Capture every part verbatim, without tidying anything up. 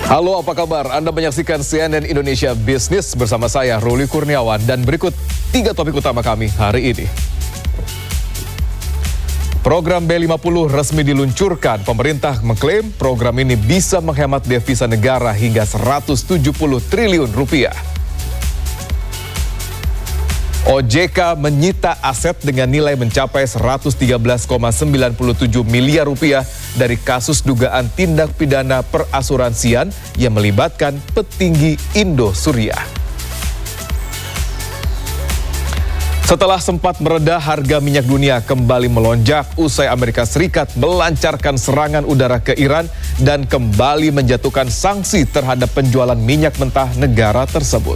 Halo, apa kabar? Anda menyaksikan C N N Indonesia Business bersama saya, Ruli Kurniawan. Dan berikut tiga topik utama kami hari ini. Program B lima puluh resmi diluncurkan. Pemerintah mengklaim program ini bisa menghemat devisa negara hingga seratus tujuh puluh triliun rupiah. O J K menyita aset dengan nilai mencapai seratus tiga belas koma sembilan tujuh miliar rupiah dari kasus dugaan tindak pidana perasuransian yang melibatkan petinggi Indosuria. Setelah sempat mereda, harga minyak dunia kembali melonjak usai Amerika Serikat melancarkan serangan udara ke Iran dan kembali menjatuhkan sanksi terhadap penjualan minyak mentah negara tersebut.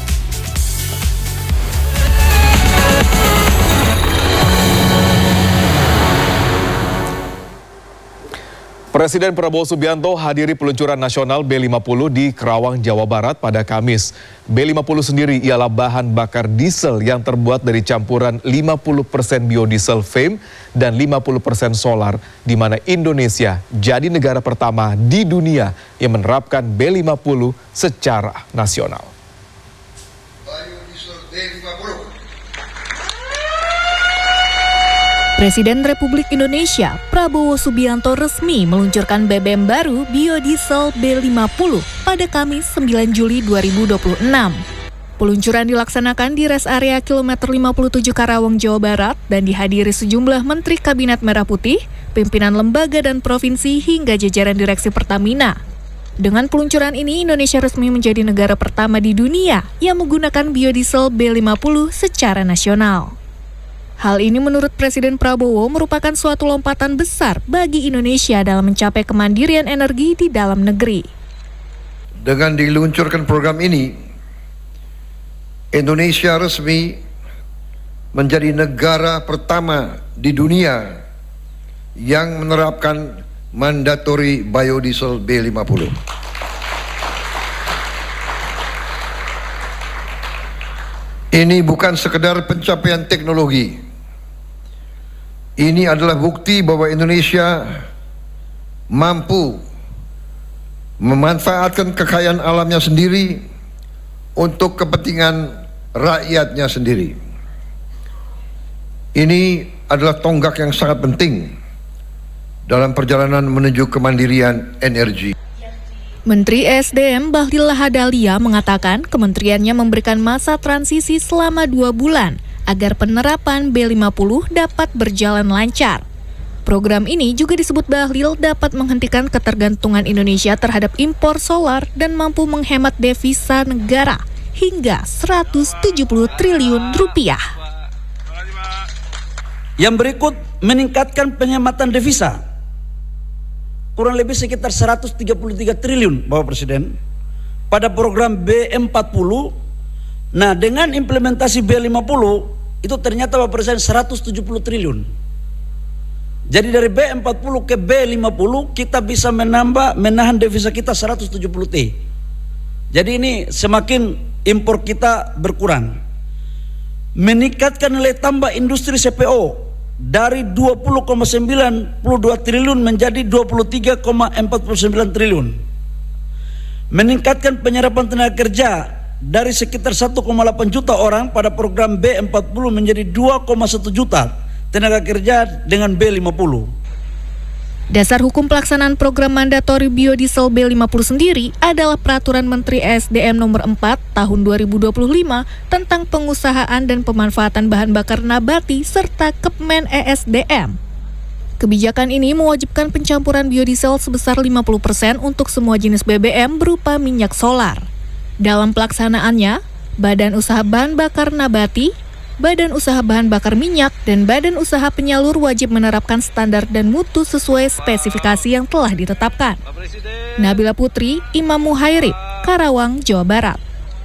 Presiden Prabowo Subianto hadiri peluncuran nasional B lima puluh di Kerawang, Jawa Barat pada Kamis. B lima puluh sendiri ialah bahan bakar diesel yang terbuat dari campuran lima puluh persen biodiesel F A M E dan lima puluh persen solar, di mana Indonesia jadi negara pertama di dunia yang menerapkan B lima puluh secara nasional. Biodiesel B lima puluh. Presiden Republik Indonesia Prabowo Subianto resmi meluncurkan B B M baru biodiesel B lima puluh pada Kamis sembilan Juli dua ribu dua puluh enam. Peluncuran dilaksanakan di res area kilometer lima puluh tujuh Karawang, Jawa Barat dan dihadiri sejumlah Menteri Kabinet Merah Putih, pimpinan lembaga dan provinsi hingga jajaran direksi Pertamina. Dengan peluncuran ini, Indonesia resmi menjadi negara pertama di dunia yang menggunakan biodiesel B lima puluh secara nasional. Hal ini menurut Presiden Prabowo merupakan suatu lompatan besar bagi Indonesia dalam mencapai kemandirian energi di dalam negeri. Dengan diluncurkan program ini, Indonesia resmi menjadi negara pertama di dunia yang menerapkan mandatory biodiesel B lima puluh. Ini bukan sekedar pencapaian teknologi. Ini adalah bukti bahwa Indonesia mampu memanfaatkan kekayaan alamnya sendiri untuk kepentingan rakyatnya sendiri. Ini adalah tonggak yang sangat penting dalam perjalanan menuju kemandirian energi. Menteri E S D M Bahlil Lahadalia mengatakan kementeriannya memberikan masa transisi selama dua bulan agar penerapan B lima puluh dapat berjalan lancar. Program ini juga disebut Bahlil dapat menghentikan ketergantungan Indonesia terhadap impor solar dan mampu menghemat devisa negara hingga seratus tujuh puluh triliun rupiah. Yang berikut meningkatkan penghematan devisa. Kurang lebih sekitar seratus tiga puluh tiga triliun, Bapak Presiden, pada program B empat puluh. Nah, dengan implementasi B lima puluh, itu ternyata Bapak Presiden seratus tujuh puluh triliun. Jadi dari B empat puluh ke B lima puluh, kita bisa menambah, menahan devisa kita seratus tujuh puluh T. Jadi ini semakin impor kita berkurang. Meningkatkan nilai tambah industri C P O dari dua puluh koma sembilan dua triliun menjadi dua puluh tiga koma empat sembilan triliun. Meningkatkan penyerapan tenaga kerja dari sekitar satu koma delapan juta orang pada program B empat puluh menjadi dua koma satu juta tenaga kerja dengan B lima puluh. Dasar hukum pelaksanaan program mandatori biodiesel B lima puluh sendiri adalah Peraturan Menteri E S D M nomor empat tahun dua ribu dua puluh lima tentang pengusahaan dan pemanfaatan bahan bakar nabati serta Kepmen E S D M. Kebijakan ini mewajibkan pencampuran biodiesel sebesar lima puluh persen untuk semua jenis B B M berupa minyak solar. Dalam pelaksanaannya, Badan Usaha Bahan Bakar Nabati, Badan Usaha Bahan Bakar Minyak, dan Badan Usaha Penyalur wajib menerapkan standar dan mutu sesuai spesifikasi yang telah ditetapkan. Nabila Putri, Imam Muhairib, Karawang, Jawa Barat.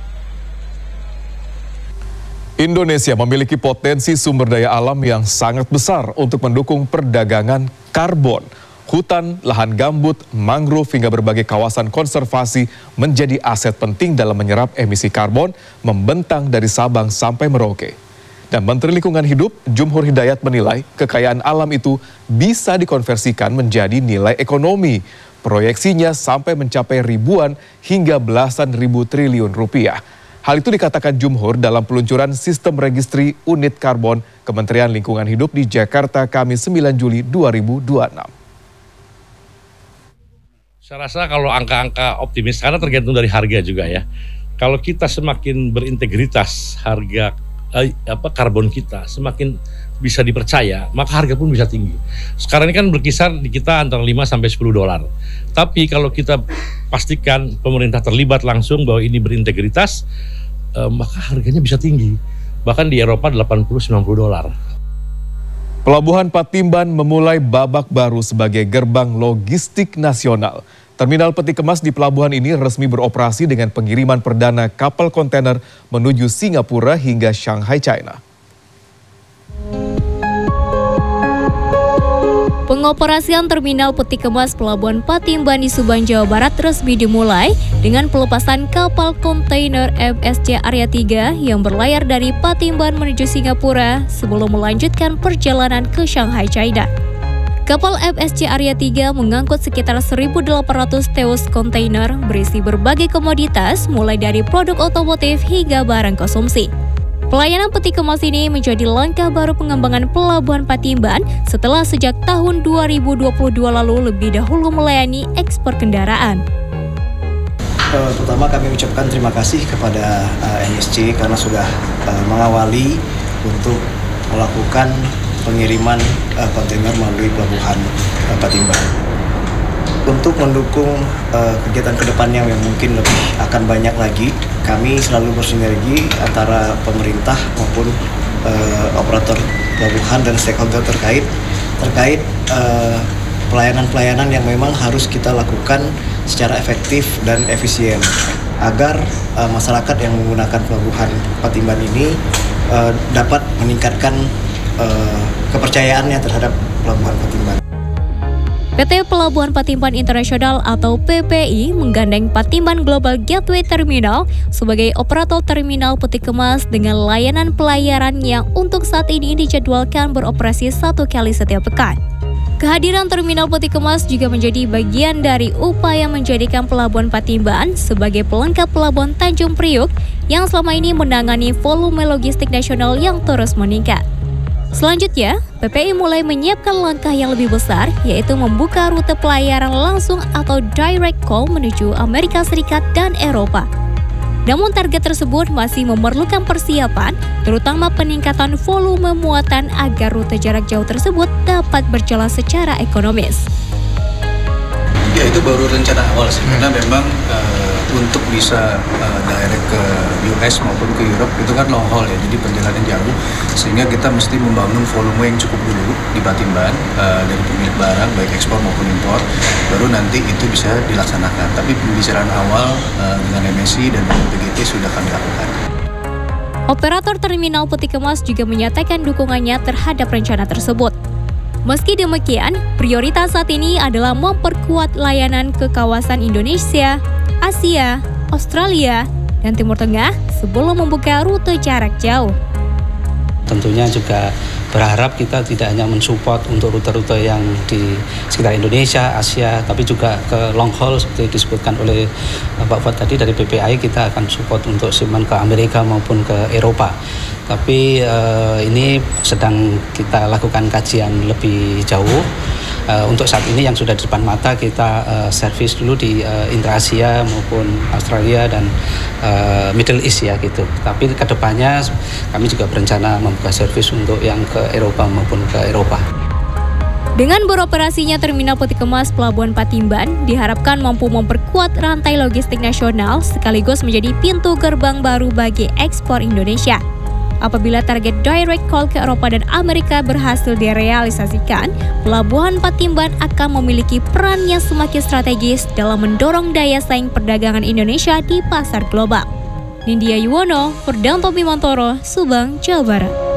Indonesia memiliki potensi sumber daya alam yang sangat besar untuk mendukung perdagangan karbon. Hutan, lahan gambut, mangrove hingga berbagai kawasan konservasi menjadi aset penting dalam menyerap emisi karbon membentang dari Sabang sampai Merauke. Dan Menteri Lingkungan Hidup Jumhur Hidayat menilai kekayaan alam itu bisa dikonversikan menjadi nilai ekonomi. Proyeksinya sampai mencapai ribuan hingga belasan ribu triliun rupiah. Hal itu dikatakan Jumhur dalam peluncuran sistem registri unit karbon Kementerian Lingkungan Hidup di Jakarta Kamis sembilan Juli dua ribu dua puluh enam. Saya rasa kalau angka-angka optimis, karena tergantung dari harga juga ya. Kalau kita semakin berintegritas harga eh, apa karbon kita, semakin bisa dipercaya, maka harga pun bisa tinggi. Sekarang ini kan berkisar di kita antara lima sampai sepuluh dolar. Tapi kalau kita pastikan pemerintah terlibat langsung bahwa ini berintegritas, eh, maka harganya bisa tinggi. Bahkan di Eropa delapan puluh sampai sembilan puluh dolar. Pelabuhan Patimban memulai babak baru sebagai gerbang logistik nasional. Terminal peti kemas di pelabuhan ini resmi beroperasi dengan pengiriman perdana kapal kontainer menuju Singapura hingga Shanghai, China. Pengoperasian Terminal Peti Kemas Pelabuhan Patimban di Subang, Jawa Barat resmi dimulai dengan pelepasan kapal kontainer M S C Arya tiga yang berlayar dari Patimban menuju Singapura sebelum melanjutkan perjalanan ke Shanghai, China. Kapal M S C Arya tiga mengangkut sekitar seribu delapan ratus teus kontainer berisi berbagai komoditas mulai dari produk otomotif hingga barang konsumsi. Pelayanan peti kemas ini menjadi langkah baru pengembangan Pelabuhan Patimban setelah sejak tahun dua ribu dua puluh dua lalu lebih dahulu melayani ekspor kendaraan. Uh, pertama kami ucapkan terima kasih kepada uh, M S C karena sudah uh, mengawali untuk melakukan pengiriman uh, kontainer melalui Pelabuhan uh, Patimban. Untuk mendukung uh, kegiatan kedepannya yang mungkin lebih akan banyak lagi, kami selalu bersinergi antara pemerintah maupun uh, operator pelabuhan dan stakeholder terkait terkait uh, pelayanan-pelayanan yang memang harus kita lakukan secara efektif dan efisien agar uh, masyarakat yang menggunakan Pelabuhan Patimban ini uh, dapat meningkatkan uh, kepercayaannya terhadap Pelabuhan Patimban. P T Pelabuhan Patimban Internasional atau P P I menggandeng Patimban Global Gateway Terminal sebagai operator terminal peti kemas dengan layanan pelayaran yang untuk saat ini dijadwalkan beroperasi satu kali setiap pekan. Kehadiran terminal peti kemas juga menjadi bagian dari upaya menjadikan Pelabuhan Patimban sebagai pelengkap Pelabuhan Tanjung Priuk yang selama ini menangani volume logistik nasional yang terus meningkat. Selanjutnya, P P I mulai menyiapkan langkah yang lebih besar, yaitu membuka rute pelayaran langsung atau direct call menuju Amerika Serikat dan Eropa. Namun target tersebut masih memerlukan persiapan, terutama peningkatan volume muatan agar rute jarak jauh tersebut dapat berjalan secara ekonomis. Ya, itu baru rencana awal sih, karena memang uh, untuk bisa uh, direct ke U S maupun ke Europe itu kan long haul ya, jadi perjalanan jauh, sehingga kita mesti membangun volume yang cukup dulu di Patimban uh, dari pemilik barang baik ekspor maupun impor, baru nanti itu bisa dilaksanakan. Tapi pembicaraan awal uh, dengan M S C dan dengan P G T sudah kami lakukan. Operator terminal peti kemas juga menyatakan dukungannya terhadap rencana tersebut. Meski demikian, prioritas saat ini adalah memperkuat layanan ke kawasan Indonesia, Asia, Australia, dan Timur Tengah sebelum membuka rute jarak jauh. Tentunya juga berharap kita tidak hanya mensupport untuk rute-rute yang di sekitar Indonesia, Asia, tapi juga ke long haul seperti disebutkan oleh Pak Fuad tadi dari P P I, kita akan support untuk shipment ke Amerika maupun ke Eropa. Tapi uh, ini sedang kita lakukan kajian lebih jauh. Uh, untuk saat ini yang sudah di depan mata kita uh, servis dulu di uh, Intra-Asia maupun Australia dan uh, Middle East ya gitu. Tapi kedepannya kami juga berencana membuka servis untuk yang ke Eropa maupun ke Eropa. Dengan beroperasinya terminal peti kemas Pelabuhan Patimban diharapkan mampu memperkuat rantai logistik nasional sekaligus menjadi pintu gerbang baru bagi ekspor Indonesia. Apabila target direct call ke Eropa dan Amerika berhasil direalisasikan, Pelabuhan Patimban akan memiliki peran yang semakin strategis dalam mendorong daya saing perdagangan Indonesia di pasar global. Nindya Yuwono, Ferdanto Bimantoro, Subang, Jawa Barat.